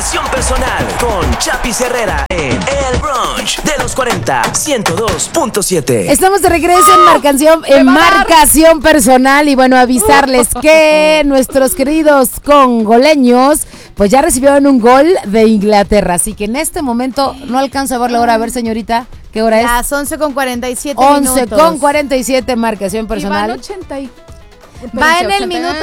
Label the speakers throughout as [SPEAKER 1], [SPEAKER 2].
[SPEAKER 1] Marcación Personal con Chapis Herrera en El Brunch de los 40, 102.7.
[SPEAKER 2] Estamos de regreso en Marcación Personal y bueno, avisarles que nuestros queridos congoleños pues ya recibieron un gol de Inglaterra, así que en este momento no alcanzo a ver la hora. A ver, señorita, ¿qué hora es?
[SPEAKER 3] Las 11:47
[SPEAKER 2] 11:47, Marcación Personal.
[SPEAKER 3] Va en el minuto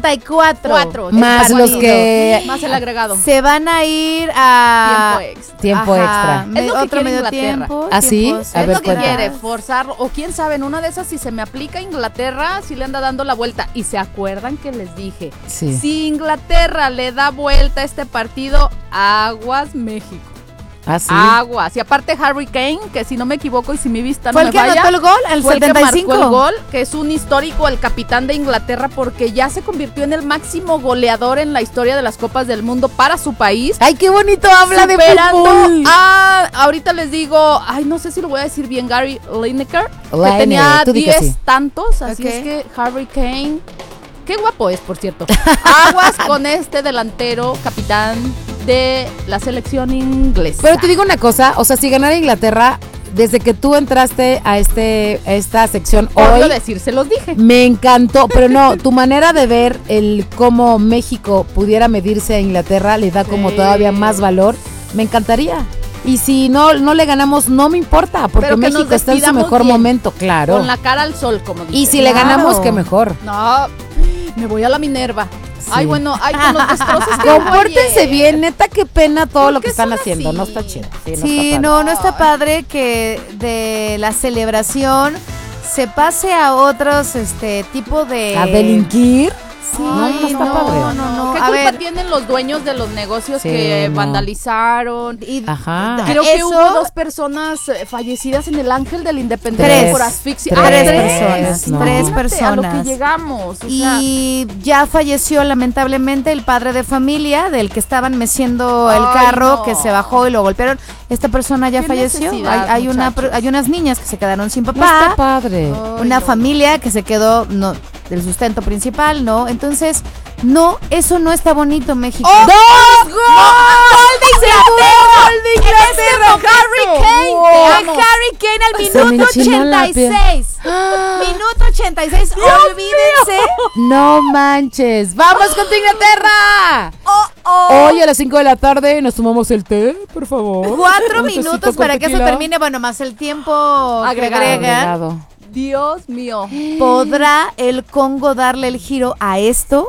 [SPEAKER 3] 84.
[SPEAKER 2] Más los que...
[SPEAKER 4] Más el agregado.
[SPEAKER 3] Se van a ir a...
[SPEAKER 2] Tiempo extra.
[SPEAKER 4] Es lo que
[SPEAKER 3] otro
[SPEAKER 4] quiere
[SPEAKER 3] medio
[SPEAKER 4] Inglaterra.
[SPEAKER 3] tiempo.
[SPEAKER 2] ¿Ah, sí?
[SPEAKER 3] tiempo
[SPEAKER 2] A ver,
[SPEAKER 4] Es lo que
[SPEAKER 2] cuenta.
[SPEAKER 4] quiere, forzar, o quién sabe, en una de esas si se me aplica Inglaterra, si le anda dando la vuelta. Y se acuerdan que les dije,
[SPEAKER 2] Sí.
[SPEAKER 4] si Inglaterra le da vuelta a este partido, aguas México.
[SPEAKER 2] ¿Ah, sí?
[SPEAKER 4] Aguas. Y aparte Harry Kane, que si no me equivoco y si mi vista
[SPEAKER 3] ¿Fue
[SPEAKER 4] no
[SPEAKER 3] el
[SPEAKER 4] me
[SPEAKER 3] que
[SPEAKER 4] falla,
[SPEAKER 3] anotó el gol? ¿Al
[SPEAKER 4] fue el que
[SPEAKER 3] 75?
[SPEAKER 4] marcó el gol, que es un histórico, el capitán de Inglaterra, porque ya se convirtió en el máximo goleador en la historia de las Copas del Mundo para su país.
[SPEAKER 2] ¡Ay, qué bonito habla de
[SPEAKER 4] Superando
[SPEAKER 2] fútbol!
[SPEAKER 4] ahorita les digo, ay, no sé si lo voy a decir bien, Gary Lineker, que
[SPEAKER 2] Lineker,
[SPEAKER 4] tenía
[SPEAKER 2] tú di que
[SPEAKER 4] 10
[SPEAKER 2] sí.
[SPEAKER 4] tantos, así
[SPEAKER 3] Ok.
[SPEAKER 4] es que Harry Kane, qué guapo es, por cierto. Aguas con este delantero, capitán de la selección inglesa.
[SPEAKER 2] Pero te digo una cosa, o sea, si ganara Inglaterra, desde que tú entraste a esta sección
[SPEAKER 4] Obvio
[SPEAKER 2] hoy,
[SPEAKER 4] decir, se los dije.
[SPEAKER 2] me encantó, pero no, tu manera de ver el cómo México pudiera medirse a Inglaterra le da como
[SPEAKER 4] Sí.
[SPEAKER 2] todavía más valor. Me encantaría. Y si no le ganamos, no me importa, porque
[SPEAKER 4] Pero que nos
[SPEAKER 2] México está en su
[SPEAKER 4] despidamos
[SPEAKER 2] mejor
[SPEAKER 4] bien,
[SPEAKER 2] momento, claro.
[SPEAKER 4] Con la cara al sol, como dicen.
[SPEAKER 2] Y si le ganamos, qué mejor.
[SPEAKER 4] No, me voy a la Minerva.
[SPEAKER 2] Sí.
[SPEAKER 4] Ay, bueno, ay, con los destrozos que
[SPEAKER 2] Compórtense
[SPEAKER 4] oye.
[SPEAKER 2] bien, neta, qué pena todo
[SPEAKER 4] ¿Por
[SPEAKER 2] lo
[SPEAKER 4] qué
[SPEAKER 2] que están
[SPEAKER 4] son
[SPEAKER 2] haciendo,
[SPEAKER 4] así?
[SPEAKER 2] no está chido.
[SPEAKER 3] Sí,
[SPEAKER 2] está
[SPEAKER 3] no está padre que de la celebración se pase a otros tipo de...
[SPEAKER 2] padre. ¿A delinquir?
[SPEAKER 3] Sí,
[SPEAKER 2] No, no está padre.
[SPEAKER 3] no.
[SPEAKER 4] ¿Qué
[SPEAKER 3] A
[SPEAKER 4] culpa
[SPEAKER 3] ver,
[SPEAKER 4] tienen los dueños de los negocios
[SPEAKER 2] Sí,
[SPEAKER 4] que
[SPEAKER 2] no.
[SPEAKER 4] vandalizaron?
[SPEAKER 3] y-
[SPEAKER 2] Ajá.
[SPEAKER 4] Creo que
[SPEAKER 3] Eso-
[SPEAKER 4] hubo 2 personas fallecidas en el Ángel de la Independencia
[SPEAKER 3] Tres.
[SPEAKER 4] por asfixia.
[SPEAKER 2] Tres
[SPEAKER 3] personas,
[SPEAKER 2] no.
[SPEAKER 3] tres
[SPEAKER 4] Imagínate a lo que
[SPEAKER 3] personas.
[SPEAKER 4] llegamos. o sea,
[SPEAKER 3] Y ya falleció lamentablemente el padre de familia del que estaban meciendo el
[SPEAKER 4] Ay,
[SPEAKER 3] carro,
[SPEAKER 4] no.
[SPEAKER 3] que se bajó y lo golpearon. Esta persona ya
[SPEAKER 4] ¿Qué
[SPEAKER 3] falleció.
[SPEAKER 4] necesidad, muchachos?
[SPEAKER 3] Hay unas niñas que se quedaron sin
[SPEAKER 2] No está
[SPEAKER 3] papá.
[SPEAKER 2] padre.
[SPEAKER 4] Ay,
[SPEAKER 3] Una
[SPEAKER 4] no.
[SPEAKER 3] familia que se quedó del sustento principal, ¿no? Entonces, no, eso no está bonito, México.
[SPEAKER 4] ¡Oh!
[SPEAKER 2] ¡Dos! ¡Gol de Inglaterra!
[SPEAKER 4] Harry Kane,
[SPEAKER 2] Wow.
[SPEAKER 4] te
[SPEAKER 3] A
[SPEAKER 4] amo.
[SPEAKER 3] Harry Kane al
[SPEAKER 2] Se me
[SPEAKER 3] minuto
[SPEAKER 2] enchinó la piel.
[SPEAKER 3] 86. Minuto 86. Olvídense.
[SPEAKER 2] No manches. ¡Vamos contra Inglaterra!
[SPEAKER 3] Oh.
[SPEAKER 2] Hoy a las 5 de la tarde nos tomamos el té, por favor.
[SPEAKER 3] 4
[SPEAKER 2] Un tecito
[SPEAKER 3] minutos
[SPEAKER 2] con
[SPEAKER 3] para que eso
[SPEAKER 2] tequila.
[SPEAKER 3] termine. Bueno, más el tiempo que
[SPEAKER 4] Agregado.
[SPEAKER 3] agregan.
[SPEAKER 2] Agregado.
[SPEAKER 4] Dios mío.
[SPEAKER 3] ¿Podrá el Congo darle el giro a esto?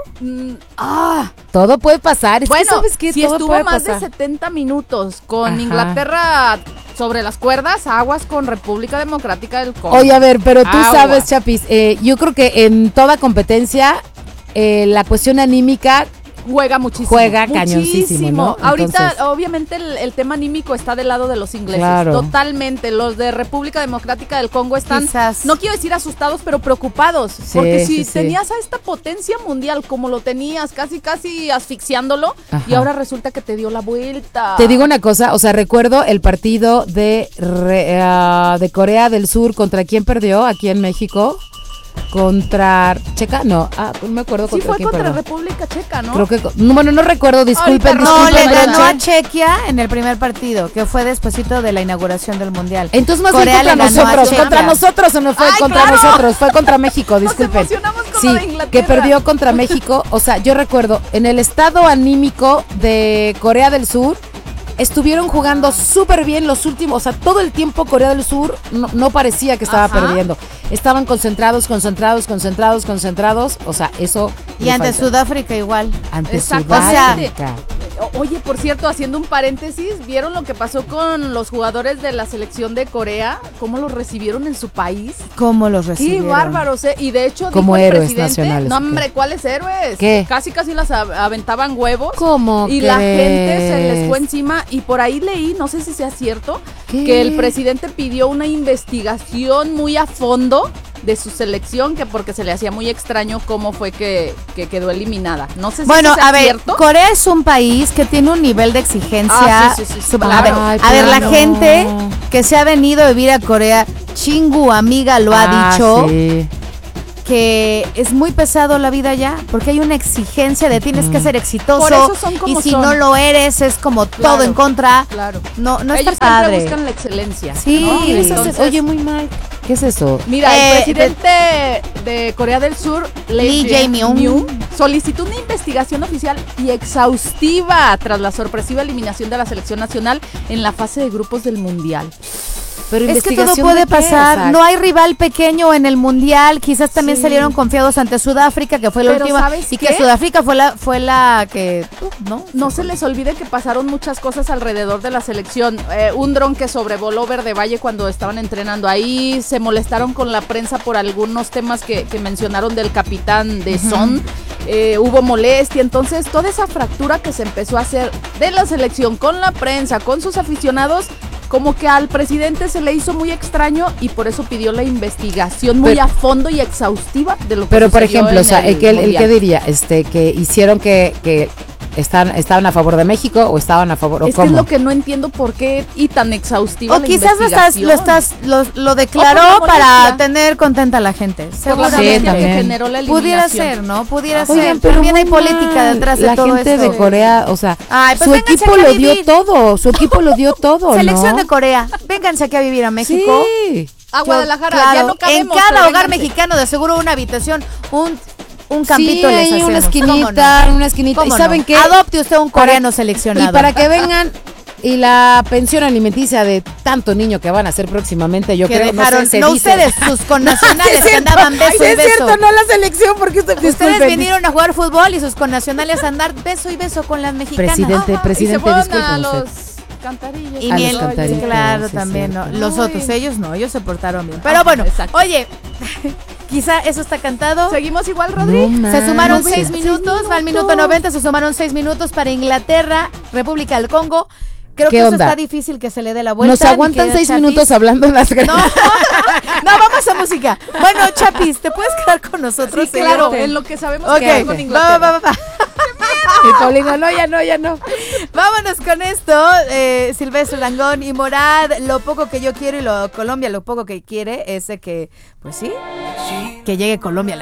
[SPEAKER 2] Todo puede pasar. Es que,
[SPEAKER 4] Bueno,
[SPEAKER 2] ¿sabes qué?
[SPEAKER 4] si
[SPEAKER 2] Todo
[SPEAKER 4] estuvo
[SPEAKER 2] puede
[SPEAKER 4] más
[SPEAKER 2] pasar.
[SPEAKER 4] de 70 minutos con
[SPEAKER 2] Ajá.
[SPEAKER 4] Inglaterra sobre las cuerdas, aguas con República Democrática del Congo.
[SPEAKER 2] Oye, a ver, pero tú
[SPEAKER 4] Agua.
[SPEAKER 2] sabes, Chapis, yo creo que en toda competencia la cuestión anímica
[SPEAKER 4] juega muchísimo.
[SPEAKER 2] Juega cañoncísimo, ¿no?
[SPEAKER 4] Ahorita,
[SPEAKER 2] Entonces-
[SPEAKER 4] obviamente, el tema anímico está del lado de los ingleses.
[SPEAKER 2] Claro.
[SPEAKER 4] Totalmente. Los de República Democrática del Congo están,
[SPEAKER 3] Quizás.
[SPEAKER 4] no quiero decir asustados, pero preocupados. Porque si
[SPEAKER 2] sí, sí.
[SPEAKER 4] tenías a esta potencia mundial como lo tenías, casi asfixiándolo,
[SPEAKER 2] Ajá.
[SPEAKER 4] y ahora resulta que te dio la vuelta.
[SPEAKER 2] Te digo una cosa, o sea, recuerdo el partido de Corea del Sur. ¿Contra quién perdió? Aquí en México. ¿Contra Checa? No, no me acuerdo
[SPEAKER 4] Sí,
[SPEAKER 2] contra
[SPEAKER 4] fue
[SPEAKER 2] quién
[SPEAKER 4] contra
[SPEAKER 2] perdió.
[SPEAKER 4] República Checa, ¿no?
[SPEAKER 2] Creo que, bueno, no recuerdo, disculpen,
[SPEAKER 4] Ahorita
[SPEAKER 3] No,
[SPEAKER 2] disculpen,
[SPEAKER 3] le
[SPEAKER 2] pero
[SPEAKER 3] ganó a
[SPEAKER 2] Che-
[SPEAKER 3] Chequia en el primer partido, que fue despuesito de la inauguración del Mundial.
[SPEAKER 2] Entonces más
[SPEAKER 3] Corea
[SPEAKER 2] bien
[SPEAKER 3] le ganó a
[SPEAKER 2] contra
[SPEAKER 3] Chequia.
[SPEAKER 2] nosotros o no fue
[SPEAKER 4] ¡Ay,
[SPEAKER 2] contra
[SPEAKER 4] claro!
[SPEAKER 2] nosotros, fue contra México, disculpen.
[SPEAKER 4] emocionamos con
[SPEAKER 2] Sí,
[SPEAKER 4] lo de Inglaterra.
[SPEAKER 2] que perdió contra México, o sea, yo recuerdo, en el estado anímico de Corea del Sur, estuvieron jugando súper bien los últimos, o sea, todo el tiempo Corea del Sur no parecía que estaba
[SPEAKER 4] Ajá.
[SPEAKER 2] perdiendo. Estaban concentrados, o sea, eso...
[SPEAKER 3] Y
[SPEAKER 2] le
[SPEAKER 3] ante
[SPEAKER 2] falta.
[SPEAKER 3] Sudáfrica igual.
[SPEAKER 2] Ante
[SPEAKER 4] Exactamente.
[SPEAKER 2] Sudáfrica.
[SPEAKER 4] Oye, por cierto, haciendo un paréntesis, ¿vieron lo que pasó con los jugadores de la selección de Corea? ¿Cómo los recibieron en su país?
[SPEAKER 3] ¿Cómo los
[SPEAKER 4] ¡Qué
[SPEAKER 3] recibieron?
[SPEAKER 4] bárbaros! Y de hecho,
[SPEAKER 2] Como
[SPEAKER 4] dijo el
[SPEAKER 2] héroes
[SPEAKER 4] presidente,
[SPEAKER 2] nacionales,
[SPEAKER 4] no
[SPEAKER 2] ¿o qué?
[SPEAKER 4] hombre, ¿cuáles héroes?
[SPEAKER 2] ¿Qué?
[SPEAKER 4] Casi las aventaban huevos.
[SPEAKER 2] ¿Cómo
[SPEAKER 4] Y la gente se
[SPEAKER 2] crees?
[SPEAKER 4] les fue encima y por ahí leí, no sé si sea cierto,
[SPEAKER 2] ¿Qué?
[SPEAKER 4] que el presidente pidió una investigación muy a fondo de su selección, que porque se le hacía muy extraño cómo fue que quedó eliminada. No sé si
[SPEAKER 3] Bueno,
[SPEAKER 4] eso sea
[SPEAKER 3] a ver,
[SPEAKER 4] cierto.
[SPEAKER 3] Corea es un país que tiene un nivel de exigencia.
[SPEAKER 4] Ah, sí.
[SPEAKER 3] A ver,
[SPEAKER 2] Ay,
[SPEAKER 3] a ver, la
[SPEAKER 2] pero
[SPEAKER 3] gente
[SPEAKER 2] no.
[SPEAKER 3] que se ha venido a vivir a Corea, Chingu, amiga, lo ha dicho.
[SPEAKER 2] Sí.
[SPEAKER 3] que es muy pesado la vida ya, porque hay una exigencia de tienes que ser exitoso.
[SPEAKER 4] Por eso son como
[SPEAKER 3] y si
[SPEAKER 4] son.
[SPEAKER 3] no lo eres, es como
[SPEAKER 4] Claro,
[SPEAKER 3] todo en contra.
[SPEAKER 4] Claro.
[SPEAKER 3] No está
[SPEAKER 4] Ellos
[SPEAKER 3] padre.
[SPEAKER 4] siempre buscan la excelencia.
[SPEAKER 3] Sí,
[SPEAKER 4] ¿no?
[SPEAKER 2] ¿Qué les hace?
[SPEAKER 4] Entonces,
[SPEAKER 2] Oye, muy mal. ¿Qué es eso?
[SPEAKER 4] mira, el presidente de Corea del Sur,
[SPEAKER 3] Lee Jae-myung,
[SPEAKER 4] solicitó una investigación oficial y exhaustiva tras la sorpresiva eliminación de la selección nacional en la fase de grupos del Mundial.
[SPEAKER 2] Pero
[SPEAKER 3] Es que todo
[SPEAKER 2] investigación
[SPEAKER 3] puede
[SPEAKER 2] de qué,
[SPEAKER 3] pasar.
[SPEAKER 2] o sea,
[SPEAKER 3] No hay rival pequeño en el mundial. Quizás también
[SPEAKER 2] Sí.
[SPEAKER 3] salieron confiados ante Sudáfrica, que fue la
[SPEAKER 4] Pero
[SPEAKER 3] última.
[SPEAKER 4] ¿sabes
[SPEAKER 3] Y
[SPEAKER 4] qué?
[SPEAKER 3] que Sudáfrica fue la que. ¿No?
[SPEAKER 4] No se les olvide que pasaron muchas cosas alrededor de la selección. Un dron que sobrevoló Verde Valle cuando estaban entrenando ahí. Se molestaron con la prensa por algunos temas que mencionaron del capitán de Son. Hubo molestia. Entonces, toda esa fractura que se empezó a hacer de la selección con la prensa, con sus aficionados, como que al presidente se le hizo muy extraño y por eso pidió la investigación muy a fondo y exhaustiva de lo que
[SPEAKER 2] Pero por
[SPEAKER 4] sucedió
[SPEAKER 2] ejemplo, o
[SPEAKER 4] en
[SPEAKER 2] sea,
[SPEAKER 4] el
[SPEAKER 2] ¿el
[SPEAKER 4] Mundial.
[SPEAKER 2] qué diría? Que hicieron que estaban a favor de México o estaban a favor o
[SPEAKER 4] Es que
[SPEAKER 2] cómo.
[SPEAKER 4] es lo que no entiendo por qué y tan exhaustiva
[SPEAKER 3] O
[SPEAKER 4] la
[SPEAKER 3] quizás lo declaró
[SPEAKER 4] O por
[SPEAKER 3] para
[SPEAKER 4] molestia.
[SPEAKER 3] tener contenta a la gente.
[SPEAKER 4] Por la
[SPEAKER 3] Seguramente.
[SPEAKER 4] molestia que
[SPEAKER 2] también.
[SPEAKER 4] generó la
[SPEAKER 3] Pudiera
[SPEAKER 4] eliminación.
[SPEAKER 3] ser, ¿no? Pudiera
[SPEAKER 2] Oigan,
[SPEAKER 3] ser.
[SPEAKER 2] pero
[SPEAKER 3] También hay
[SPEAKER 2] muy
[SPEAKER 3] política
[SPEAKER 2] mal.
[SPEAKER 3] detrás de
[SPEAKER 2] la
[SPEAKER 3] todo
[SPEAKER 2] gente
[SPEAKER 3] esto.
[SPEAKER 2] de Corea, o sea,
[SPEAKER 3] Ay, pues
[SPEAKER 2] su
[SPEAKER 3] vénganse
[SPEAKER 2] equipo
[SPEAKER 3] aquí a
[SPEAKER 2] lo dio
[SPEAKER 3] vivir.
[SPEAKER 2] todo, su equipo lo dio todo,
[SPEAKER 3] Selección
[SPEAKER 2] ¿no?
[SPEAKER 3] de Corea. Vénganse aquí a vivir a México.
[SPEAKER 2] Sí.
[SPEAKER 4] A Guadalajara,
[SPEAKER 3] Claro,
[SPEAKER 4] ya no cabemos.
[SPEAKER 3] en cada
[SPEAKER 4] pero
[SPEAKER 3] hogar
[SPEAKER 4] vénganse.
[SPEAKER 3] mexicano de seguro una habitación, un campito
[SPEAKER 2] sí,
[SPEAKER 3] les
[SPEAKER 2] hay una
[SPEAKER 3] hacemos.
[SPEAKER 2] esquinita, una esquinita. ¿Y
[SPEAKER 3] ¿Cómo
[SPEAKER 2] saben
[SPEAKER 3] no?
[SPEAKER 2] qué?
[SPEAKER 3] Adopte usted un
[SPEAKER 2] Para-
[SPEAKER 3] coreano seleccionado.
[SPEAKER 2] Y para que vengan y la pensión alimenticia de tanto niño que van a hacer próximamente, yo
[SPEAKER 3] que
[SPEAKER 2] creo,
[SPEAKER 3] dejaron,
[SPEAKER 2] no sé, se
[SPEAKER 3] no
[SPEAKER 2] dice.
[SPEAKER 3] ustedes, sus connacionales que andaban beso
[SPEAKER 2] Ay,
[SPEAKER 3] y
[SPEAKER 2] es
[SPEAKER 3] beso.
[SPEAKER 2] cierto, no la selección, porque
[SPEAKER 3] Ustedes vinieron a jugar fútbol y sus connacionales a andar beso y beso con las mexicanas.
[SPEAKER 2] Presidente,
[SPEAKER 4] Y se
[SPEAKER 2] presidente,
[SPEAKER 4] fueron a
[SPEAKER 2] disculpen
[SPEAKER 4] los
[SPEAKER 2] usted.
[SPEAKER 4] cantarillos.
[SPEAKER 3] Y
[SPEAKER 2] A
[SPEAKER 3] ni
[SPEAKER 2] los
[SPEAKER 3] el,
[SPEAKER 2] cantaritos,
[SPEAKER 3] claro,
[SPEAKER 2] sí,
[SPEAKER 3] también,
[SPEAKER 2] cierto.
[SPEAKER 3] ¿no? Los
[SPEAKER 4] Ay.
[SPEAKER 3] otros, ellos no, ellos se portaron bien. Pero
[SPEAKER 4] Ajá,
[SPEAKER 3] bueno,
[SPEAKER 4] exacto.
[SPEAKER 3] oye, quizá eso está cantado.
[SPEAKER 4] Seguimos igual, Rodri.
[SPEAKER 2] No
[SPEAKER 3] Se sumaron
[SPEAKER 2] manches.
[SPEAKER 3] 6 minutos, al minuto 90 se sumaron 6 minutos para Inglaterra, República del Congo. Creo
[SPEAKER 2] ¿Qué
[SPEAKER 3] que eso
[SPEAKER 2] onda?
[SPEAKER 3] está difícil que se le dé la vuelta.
[SPEAKER 2] Nos aguantan
[SPEAKER 3] mi
[SPEAKER 2] 6
[SPEAKER 3] querida
[SPEAKER 2] minutos
[SPEAKER 3] Chapis.
[SPEAKER 2] hablando de las
[SPEAKER 3] No, no, vamos a música. Bueno, Chapis, ¿te puedes quedar con nosotros?
[SPEAKER 4] Sí, claro,
[SPEAKER 3] Seguirte?
[SPEAKER 4] en lo que sabemos
[SPEAKER 3] Ok,
[SPEAKER 4] que hay con
[SPEAKER 3] va,
[SPEAKER 4] Inglaterra.
[SPEAKER 3] va.
[SPEAKER 2] Y Paulina, no, ya no.
[SPEAKER 3] Vámonos con esto, Silvestre Dangond y Morad. Lo poco que yo quiero y Colombia lo poco que quiere es de que, pues sí, que llegue Colombia a la